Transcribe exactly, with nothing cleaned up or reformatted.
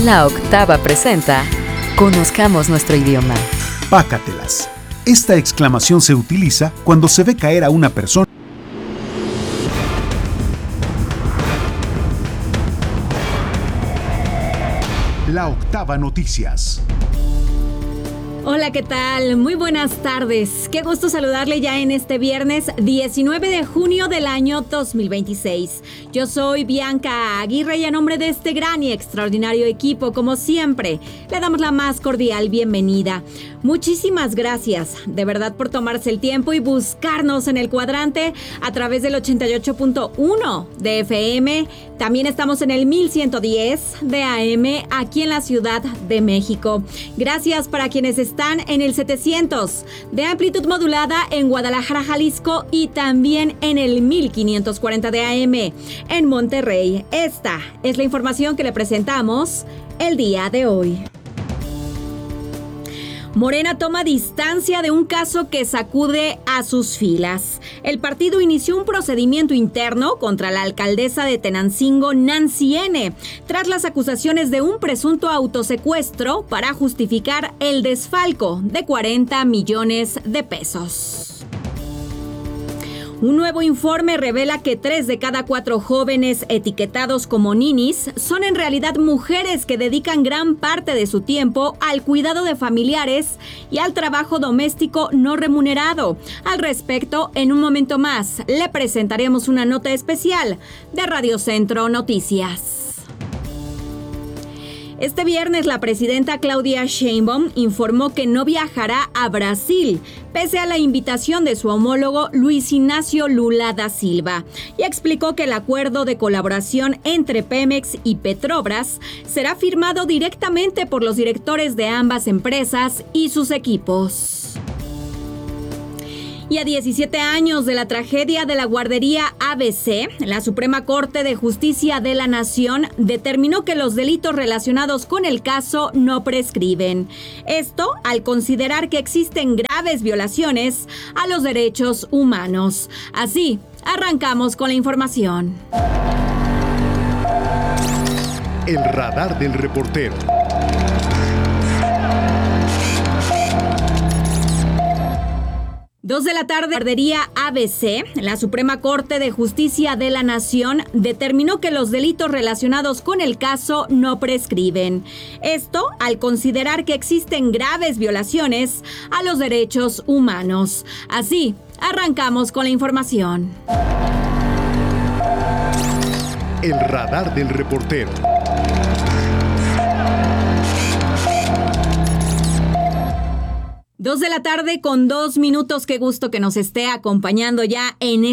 La Octava presenta Conozcamos nuestro idioma. Pácatelas. Esta exclamación se utiliza cuando se ve caer a una persona. La Octava Noticias. Hola, ¿qué tal? Muy buenas tardes. Qué gusto saludarle ya en este viernes diecinueve de junio del año dos mil veintiséis. Yo soy Bianca Aguirre y a nombre de este gran y extraordinario equipo, como siempre, le damos la más cordial bienvenida. Muchísimas gracias, de verdad, por tomarse el tiempo y buscarnos en el cuadrante a través del ochenta y ocho punto uno de F M. También estamos en el mil ciento diez de A M aquí en la Ciudad de México. Gracias para quienes están en el setecientos de amplitud modulada en Guadalajara, Jalisco, y también en el mil quinientos cuarenta de A M en Monterrey. Esta es la información que le presentamos el día de hoy. Morena toma distancia de un caso que sacude a sus filas. El partido inició un procedimiento interno contra la alcaldesa de Tenancingo, Nancy N., tras las acusaciones de un presunto autosecuestro para justificar el desfalco de cuarenta millones de pesos. Un nuevo informe revela que tres de cada cuatro jóvenes etiquetados como ninis son en realidad mujeres que dedican gran parte de su tiempo al cuidado de familiares y al trabajo doméstico no remunerado. Al respecto, en un momento más, le presentaremos una nota especial de Radio Centro Noticias. Este viernes, la presidenta Claudia Sheinbaum informó que no viajará a Brasil, pese a la invitación de su homólogo Luis Ignacio Lula da Silva, y explicó que el acuerdo de colaboración entre Pemex y Petrobras será firmado directamente por los directores de ambas empresas y sus equipos. Y a diecisiete años de la tragedia de la guardería A B C, la Suprema Corte de Justicia de la Nación determinó que los delitos relacionados con el caso no prescriben. Esto al considerar que existen graves violaciones a los derechos humanos. Así, arrancamos con la información. El radar del reportero. Dos de la tarde, guardería A B C, la Suprema Corte de Justicia de la Nación determinó que los delitos relacionados con el caso no prescriben. Esto al considerar que existen graves violaciones a los derechos humanos. Así, arrancamos con la información. El radar del reportero. Dos de la tarde con dos minutos. Qué gusto que nos esté acompañando ya en